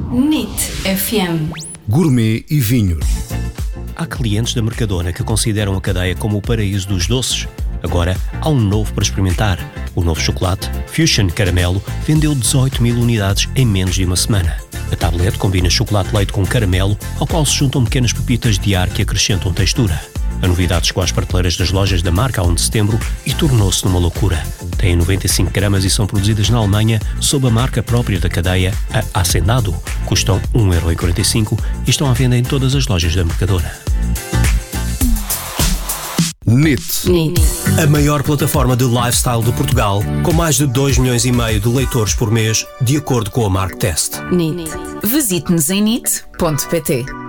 NIT FM. Gourmet e vinhos. Há clientes da Mercadona que consideram a cadeia como o paraíso dos doces. Agora há um novo para experimentar. O novo chocolate, Fusion Caramelo, vendeu 18 mil unidades em menos de uma semana. A tablete combina chocolate-leite com caramelo, ao qual se juntam pequenas pepitas de ar que acrescentam textura. A novidade chegou às prateleiras das lojas da marca a 1 de setembro e tornou-se numa loucura. Têm 95 gramas e são produzidas na Alemanha sob a marca própria da cadeia, a Hacendado. Custam 1,45€ e estão à venda em todas as lojas da Mercadona. NIT. A maior plataforma de lifestyle de Portugal, com mais de 2,5 milhões de leitores por mês, de acordo com a Marktest. NIT. Visite-nos em nit.pt.